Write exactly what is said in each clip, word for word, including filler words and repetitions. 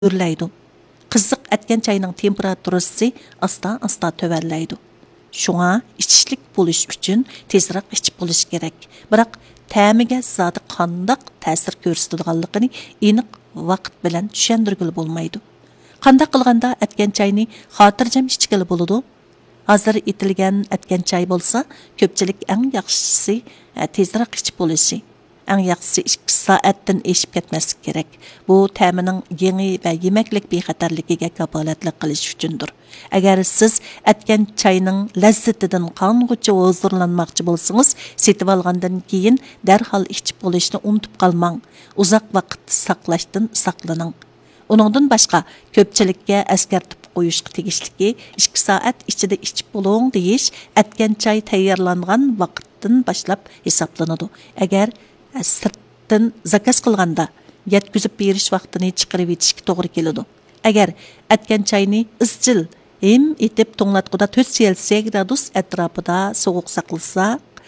Gürləydi. Qızıq ətken çayının temperaturası asta-asta tövəlләйdi. Şuna içişlik buluş üçün tezroq içib buluş kerak. Biroq ta'miga zodi qandaq ta'sir ko'rsatadiganligini aniq vaqt bilan tushuntirgili bo'lmaydi. Qandaq qilganda atgan chayni xotirjam ichgili bo'ladi. Hozir etilgan atgan chay bo'lsa, ko'pchilik eng yaxshisi tezroq ichib bo'lishi. Eng yaxshisi ikki soatdan eshib ketmaslik kerak. Bu ta'mining yangi va yemaklik bexatarligiga kafolatlik qilish uchundir. Agar siz atgan chayning lazzatidan qong'ucha huzurlanmoqchi bo'lsangiz, setib olgandan keyin darhol ichib bo'lishni unutib qolmang. Uzoq vaqt saqlashdan saqlaning. Uningdan boshqa ko'pchilikka askartib qo'yishga tegishliki ikki soat ichida ichib bo'ling deyish atgan chay tayyorlangan vaqtdan boshlab hisoblanadi. Agar sirtdan zakaz qilganda yetkazib berish vaqtini chiqarib etishga to'g'ri keladi. Agar atgan chayni izchil hem etib to'nglatquda to'rt Selsiy gradus atrofida sovuq saqlasa,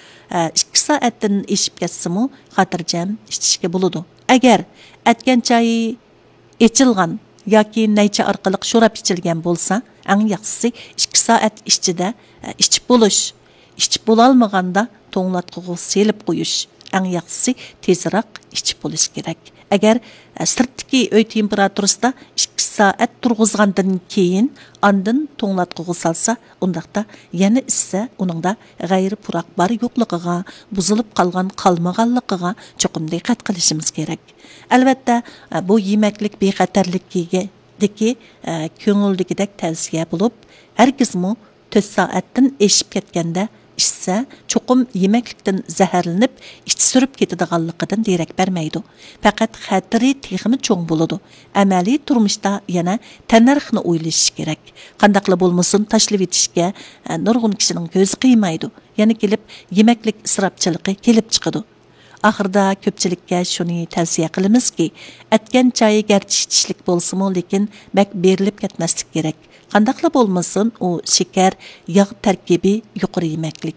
ikki soatdan eshib ketsimi xotirjam ichishga bo'ladi. Agar atgan chay ichilgan yoki naycha orqali sho'rab ichilgan bo'lsa, eng yaxshisi ikki soat ichida ichib bo'lish. Ichib bo'lolmaganda to'nglatquga selib qo'yish. Eng yaxshisi tezroq ichib bo'lish kerak. Agar sirtdagi uy temperaturasida ikki soat turg'izgandan keyin ondan to'nglatquga salsa, undaqda yana issa uningda g'ayri puroq bar yo'qligiga, buzilib qolgan qolmaganligiga cho'qim diqqat qilishimiz kerak. Albatta, bu yemaklik bexatarligiga deki ko'ngildagidek tavsiya bo'lib, hargizmi to'rt soatdan eshib ketganda ishsa cho'qim yemaklikdan zaharlanib ich surib ketadiganligidan derak bermaydi. Faqat xatiri texmi cho'ng bo'ladi. Amaliy turmushda yana tannarxni o'ylash kerak. Qandaqla bo'lmasin tashlab etishga nurg'un kishining ko'zi qiymaydi. Yana kelib yemaklik isrofchiligi kelib chiqadi. Oxirida ko'pchilikka shuni tavsiya qilamizki, atgan choyi garchi ichishlik bo'lsa-mu, lekin bak berilib ketmaslik kerak. Qandaqla bo'lmasin, u shakar, yog' tarkibi yuqori yemaklik.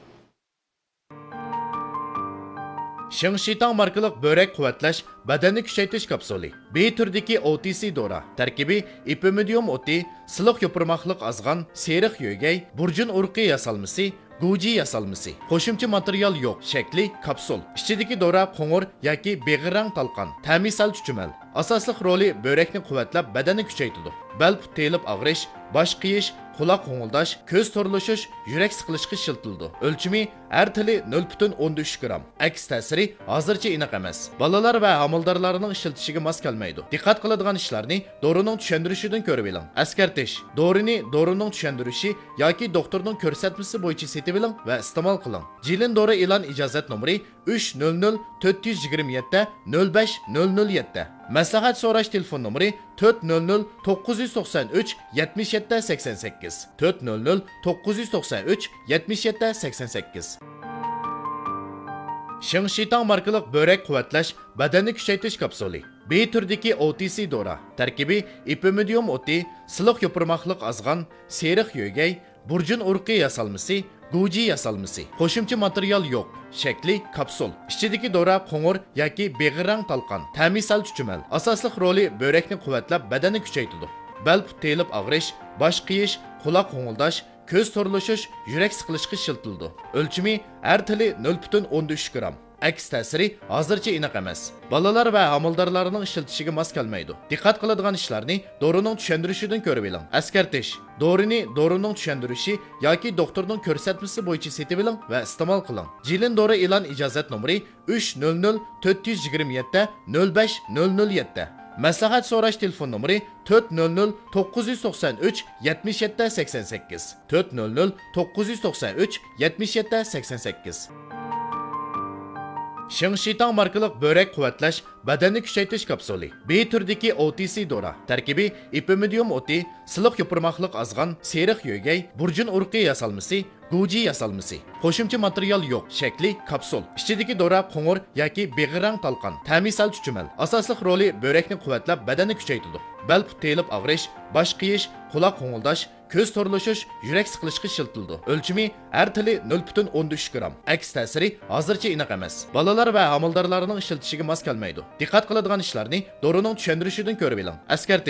Shingshitang markalik börek quvvatlash badanni kuchaytirish kapsuli. B turdagi O T C dora. Tarkibi ipimidium oti, siliq yopirmoqlik azg'an, seriq yo'gay, burjun urqi yasalmasi, guji yasalmasi. Qo'shimcha material yo'q. Shakli kapsul. Ichidagi dora qo'ng'ir yoki beg'irang talqon. Ta'misal chuchumal. Asosli roli börekni quvvatlab badanni kuchaytiradi. Bel telib og'rish, bosh qiyish, quloq qo'ng'ildash, ko'z to'rlashish, yurak siqilishga shiltildi. O'lchimi har tili nol butun o'n uch gram. Aks ta'siri hozircha aniq emas. Bolalar va homildorlarning ishiltishiga mos kelmaydi. Diqqat qiladigan ishlarni dorining tushuntirishidan ko'rib oling. Askartish: dorini dorining tushuntirishi yoki doktorning ko'rsatmasi bo'yicha setib oling va iste'mol qiling. Jilin dori e'lon ijozat nomeri uch nol nol to'rt yuz yigirma yetti nol besh nol nol yetti. Maslahat so'rash telefon nomeri to'rt nol nol to'qqiz yuz to'qson uch yetmish yetti sakson sakkiz. to'rt nol nol to'qqiz yuz to'qson uch yetmish yetti sakson sakkiz. Shingshitang markalik börek quvvatlash badanni kuchaytirish kapsuli. B turdagi O T C dora. Tarkibi ipimidium oti, siliq yopirmoqlik azg'an, seriq yo'gay, burjun urqi yasalmasi, guji yasalmasi. Qo'shimcha material yo'q. Shakli kapsul. Ichidagi dora qo'ng'ir yoki beg'irang talqon. Ta'misal chuchumal. Asosli roli börekni quvvatlab badanni kuchaytiradi. Bel telib og'rish, bosh qiyish, quloq qo'ng'ildash, ko'z to'rlashish, yurak siqilishga shiltildi. O'lchimi har tili nol butun o'n uch gram. Aks ta'siri hozircha aniq emas. Bolalar va homildorlarning ishiltishiga mos kelmaydi. Diqqat qiladigan ishlarni dorining tushuntirishidan ko'rib oling. Askartish: dorini dorining tushuntirishi yoki doktorning ko'rsatmasi bo'yicha setib oling va iste'mol qiling. Jilin dori e'lon ijozat nomeri uch nol nol to'rt yuz yigirma yetti nol besh nol nol yetti. Maslahat so'rash telefon nomeri to'rt nol nol to'qqiz yuz to'qson uch yetmish yetti sakson sakkiz. to'rt nol nol to'qqiz yuz to'qson uch yetmish yetti sakson sakkiz. Shingshitang markalik börek quvvatlash badanni kuchaytirish kapsuli. B turdagi O T C dora. Tarkibi ipimidium oti, siliq yopirmoqlik azg'an, seriq yo'gay, burjun urqi yasalmasi, guji yasalmasi. Qo'shimcha material yo'q, shakli kapsul. Ichidagi dora qo'ng'ir yoki beg'irang talqon. Ta'mi sal chuchumal. Asosli roli börekni quvvatlab, badanni kuchaytiradi. Bel telib og'rish, bosh qiyish, quloq qo'ng'ildash, ko'z to'rlashish, yurak siqilishga shiltildi. O'lchimi har tili nol butun o'n uch gramm. Aks ta'siri hozircha aniq emas. Bolalar va amaldorlarning ishlatishiga mos kelmaydi. Diqqat qiladigan ishlarni dorining tushuntirishidan ko'rib oling. Askar